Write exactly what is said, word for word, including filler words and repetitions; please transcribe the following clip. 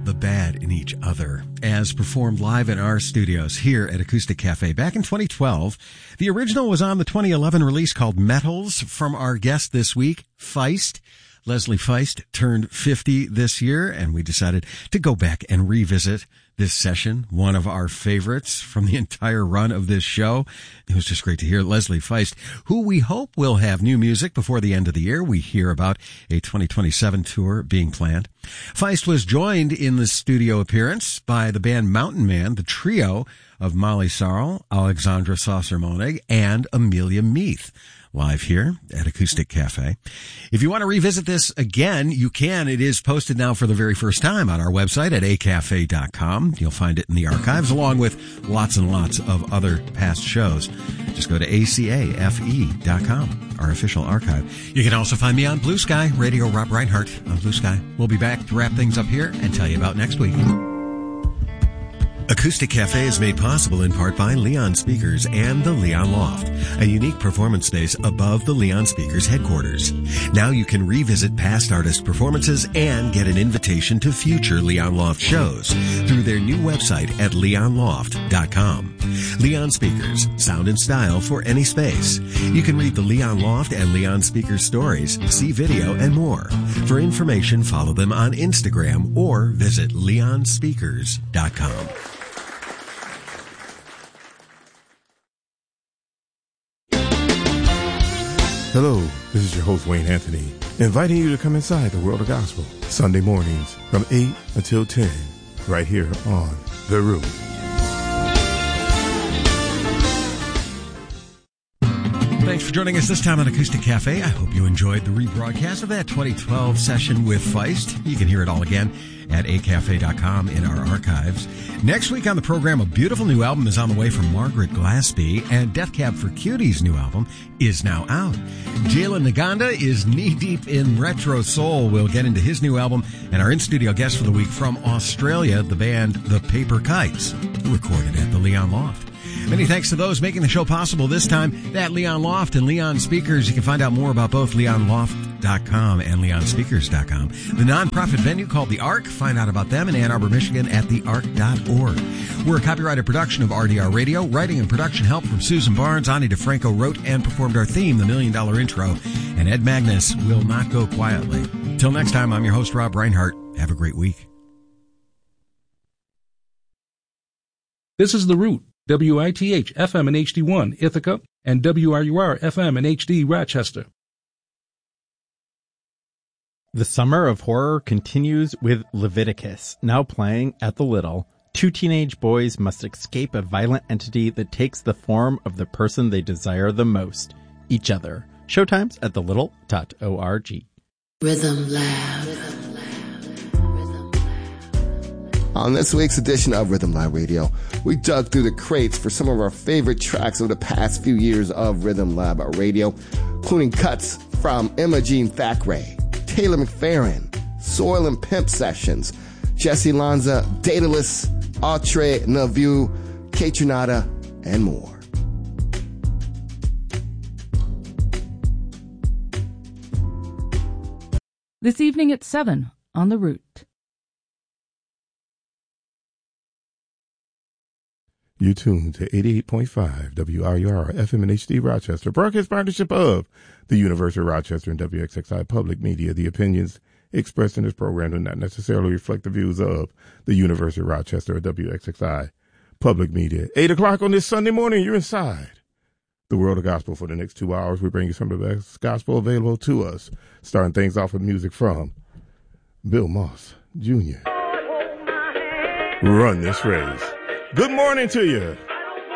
the bad in each other, as performed live in our studios here at Acoustic Cafe back in twenty twelve. The original was on the twenty eleven release called Metals from our guest this week, Feist. Leslie Feist turned fifty this year, and we decided to go back and revisit this session, one of our favorites from the entire run of this show. It was just great to hear Leslie Feist, who we hope will have new music before the end of the year. We hear about a twenty twenty-seven tour being planned. Feist was joined in the studio appearance by the band Mountain Man, the trio of Molly Sarl, Alexandra Saucer-Monig, and Amelia Meath. Live here at Acoustic Cafe. If you want to revisit this again, you can. It is posted now for the very first time on our website at a cafe dot com. You'll find it in the archives along with lots and lots of other past shows. Just go to A C A F E dot com, our official archive. You can also find me on Blue Sky, Radio Rob Reinhardt on Blue Sky. We'll be back to wrap things up here and tell you about next week. Acoustic Cafe is made possible in part by Leon Speakers and the Leon Loft, a unique performance space above the Leon Speakers headquarters. Now you can revisit past artist performances and get an invitation to future Leon Loft shows through their new website at leon loft dot com. Leon Speakers, sound and style for any space. You can read the Leon Loft and Leon Speakers stories, see video, and more. For information, follow them on Instagram or visit leon speakers dot com. Hello, this is your host, Wayne Anthony, inviting you to come inside the World of Gospel, Sunday mornings from eight until ten, right here on The Root. Thanks for joining us this time on Acoustic Cafe. I hope you enjoyed the rebroadcast of that twenty twelve session with Feist. You can hear it all again at a cafe dot com in our archives. Next week on the program, a beautiful new album is on the way from Margaret Glaspie, and Death Cab for Cutie's new album is now out. Jalen Naganda is knee-deep in retro soul. We'll get into his new album, and our in-studio guest for the week from Australia, the band The Paper Kites, recorded at the Leon Loft. Many thanks to those making the show possible this time, that Leon Loft and Leon Speakers. You can find out more about both leon loft dot com and leon speakers dot com. The nonprofit venue called The Ark. Find out about them in Ann Arbor, Michigan at the ark dot org. We're a copyrighted production of R D R Radio. Writing and production help from Susan Barnes. Ani DeFranco wrote and performed our theme, The Million Dollar Intro. And Ed Magnus will not go quietly. Till next time, I'm your host, Rob Reinhardt. Have a great week. This is The Root. W I T H F M and H D one Ithaca, and W R U R F M and H D Rochester. The summer of horror continues with Leviticus, now playing at the Little. Two teenage boys must escape a violent entity that takes the form of the person they desire the most, each other. Showtimes at the little dot org. Rhythm Lab. On this week's edition of Rhythm Lab Radio, we dug through the crates for some of our favorite tracks of the past few years of Rhythm Lab Radio, including cuts from Imogene Thackeray, Taylor McFerrin, Soil and Pimp Sessions, Jesse Lanza, Daedalus, Autre Navu, Kaytranada, and more. This evening at seven on The Root. You tune to eighty-eight point five W R U R F M and H D Rochester, broadcast partnership of the University of Rochester and W X X I Public Media. The opinions expressed in this program do not necessarily reflect the views of the University of Rochester or W X X I Public Media. Eight o'clock on this Sunday morning, you're inside the World of Gospel. For the next two hours, we bring you some of the best gospel available to us, starting things off with music from Bill Moss Junior Run This Race. Good morning to you.